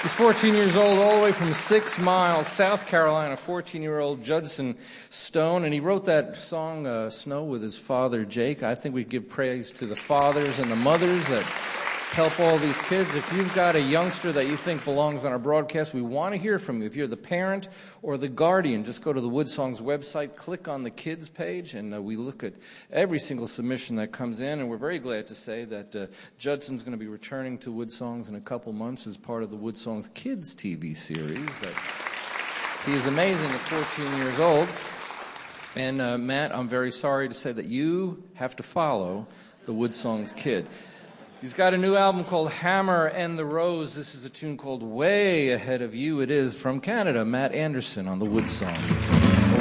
He's 14 years old, all the way from 6 Miles, South Carolina, 14-year-old Judson Stone, and he wrote that song, Snow, with his father, Jake. I think we give praise to the fathers and the mothers that help all these kids. If you've got a youngster that you think belongs on our broadcast, we want to hear from you. If you're the parent or the guardian, just go to the Wood Songs website, click on the kids page, and we look at every single submission that comes in. And we're very glad to say that Judson's going to be returning to Wood Songs in a couple months as part of the Wood Songs Kids TV series. That he is amazing at 14 years old. And Matt, I'm very sorry to say that you have to follow the Wood Songs Kid. He's got a new album called Hammer and the Rose. This is a tune called Way Ahead of You. It is from Canada, Matt Anderson on the Wood Songs.